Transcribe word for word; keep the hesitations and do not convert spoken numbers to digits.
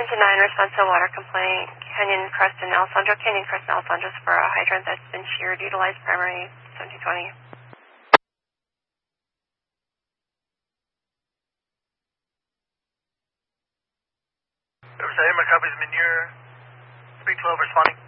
seven two nine, response to a water complaint, Canyon Crest and Alessandro, Canyon Crest and Alessandro for a hydrant that's been sheared, utilize primary seventeen twenty. Riverside, my copy is Manure, three twelve responding.